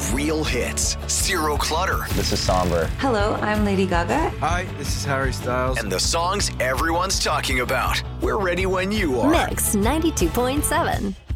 Real hits, zero clutter, This is Somber. Hello, I'm Lady Gaga. Hi, this is Harry Styles. and the songs everyone's talking about. We're ready when you are. Mix 92.7.